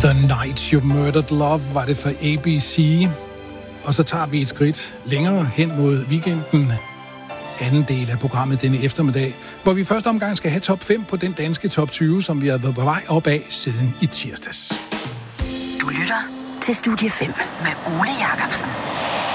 The Night You Murdered Love var det for ABC. Og så tager vi et skridt længere hen mod weekenden. Anden del af programmet denne eftermiddag, hvor vi første omgang skal have top 5 på den danske top 20, som vi har været på vej op af siden i tirsdags. Du lytter til Studie 5 med Ole Jacobsen.